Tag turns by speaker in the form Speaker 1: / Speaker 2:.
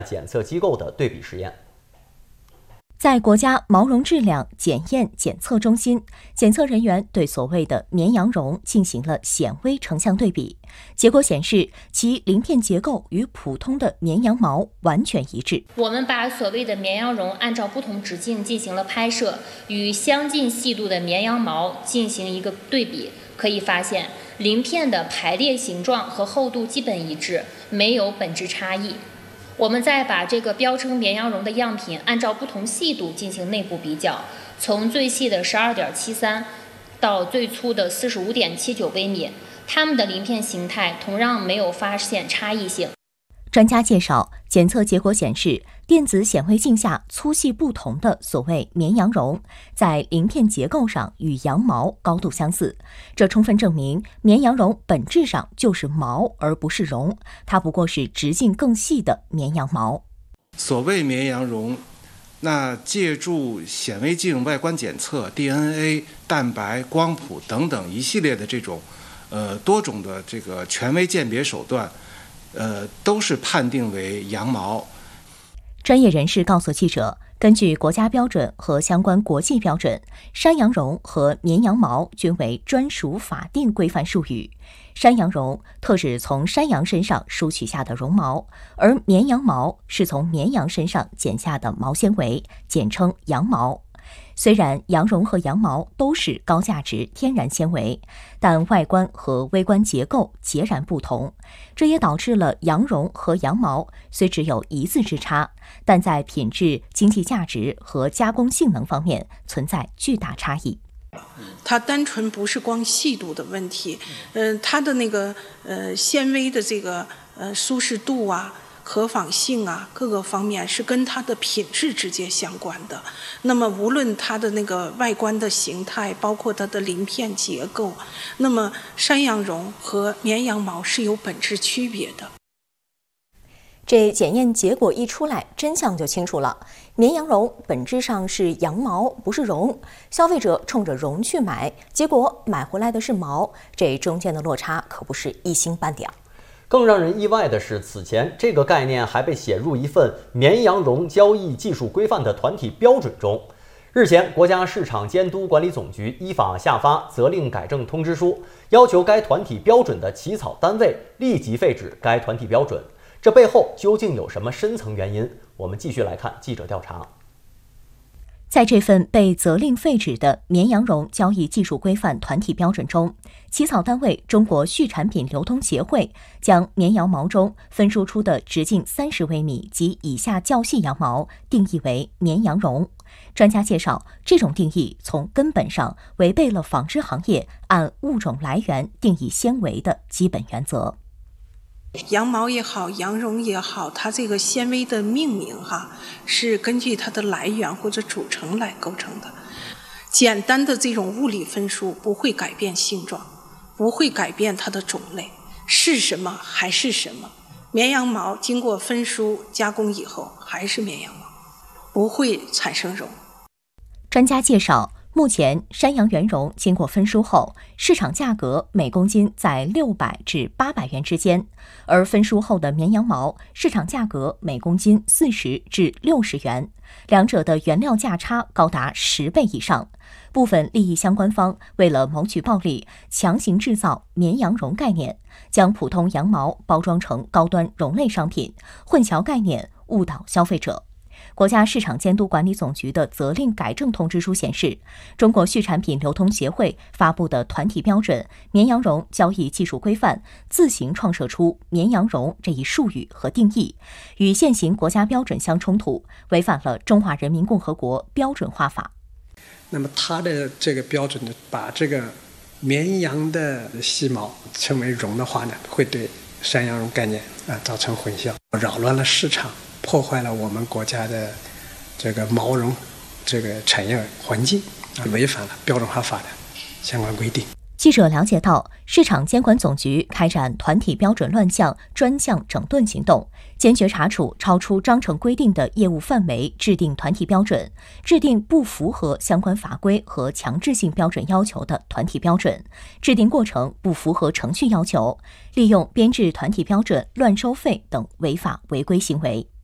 Speaker 1: 检测机构的对比实验。
Speaker 2: 在国家毛绒质量检验检测中心，检测人员对所谓的绵羊绒进行了显微成像对比，结果显示其鳞片结构与普通的绵羊毛完全一致。
Speaker 3: 我们把所谓的绵羊绒按照不同直径进行了拍摄，与相近细度的绵羊毛进行一个对比，可以发现鳞片的排列形状和厚度基本一致，没有本质差异。我们再把这个标称绵羊绒的样品按照不同细度进行内部比较，从最细的12.73到最粗的45.79微米，它们的鳞片形态同样没有发现差异性。
Speaker 2: 专家介绍，检测结果显示，电子显微镜下粗细不同的所谓绵羊绒，在鳞片结构上与羊毛高度相似，这充分证明绵羊绒本质上就是毛而不是绒，它不过是直径更细的绵羊毛。
Speaker 4: 所谓绵羊绒，那借助显微镜外观检测、DNA、蛋白、光谱等等一系列的这种多种的这个权威鉴别手段，都是判定为羊毛。
Speaker 2: 专业人士告诉记者，根据国家标准和相关国际标准，山羊绒和绵羊毛均为专属法定规范术语。山羊绒特指从山羊身上梳取下的绒毛，而绵羊毛是从绵羊身上剪下的毛纤维，简称羊毛。虽然羊绒和羊毛都是高价值天然纤维，但外观和微观结构截然不同，这也导致了羊绒和羊毛虽只有一字之差，但在品质、经济价值和加工性能方面存在巨大差异。
Speaker 5: 它单纯不是光细度的问题，它的那个纤维的这个舒适度啊、可纺性啊，各个方面是跟它的品质直接相关的。那么无论它的那个外观的形态，包括它的鳞片结构，那么山羊绒和绵羊毛是有本质区别的。
Speaker 2: 这检验结果一出来，真相就清楚了。绵羊绒本质上是羊毛，不是绒。消费者冲着绒去买，结果买回来的是毛，这中间的落差可不是一星半点。
Speaker 1: 更让人意外的是，此前这个概念还被写入一份绵羊绒交易技术规范的团体标准中。日前，国家市场监督管理总局依法下发责令改正通知书，要求该团体标准的起草单位立即废止该团体标准。这背后究竟有什么深层原因？我们继续来看记者调查。
Speaker 2: 在这份被责令废止的绵羊绒交易技术规范团体标准中，起草单位中国畜产品流通协会将绵羊毛中分输出的直径30微米及以下较细羊毛定义为绵羊绒。专家介绍，这种定义从根本上违背了纺织行业按物种来源定义纤维的基本原则。
Speaker 5: 羊毛也好，羊绒也好，它这个纤维的命名是根据它的来源或者组成来构成的。简单的这种物理分输不会改变性状，不会改变它的种类，是什么还是什么。绵羊毛经过分输加工以后还是绵羊毛，不会产生绒。
Speaker 2: 专家介绍，目前山羊原绒经过分输后，市场价格每公斤在600至800元之间，而分输后的绵羊毛市场价格每公斤40至60元，两者的原料价差高达10倍以上。部分利益相关方为了谋取暴利，强行制造绵羊绒概念，将普通羊毛包装成高端绒类商品，混淆概念，误导消费者。国家市场监督管理总局的责令改正通知书显示，中国畜产品流通协会发布的团体标准《绵羊绒交易技术规范》自行创设出绵羊绒这一术语和定义，与现行国家标准相冲突，违反了《中华人民共和国标准化法》。
Speaker 6: 那么它的这个标准呢，把这个绵羊的细毛称为绒的话呢，会对山羊绒概念造成混淆，扰乱了市场，破坏了我们国家的这个毛绒这个产业环境，违反了标准化法的相关规定。
Speaker 2: 记者了解到，市场监管总局开展团体标准乱象专项整顿行动，坚决查处超出章程规定的业务范围制定团体标准，制定不符合相关法规和强制性标准要求的团体标准，制定过程不符合程序要求，利用编制团体标准乱收费等违法违规行为。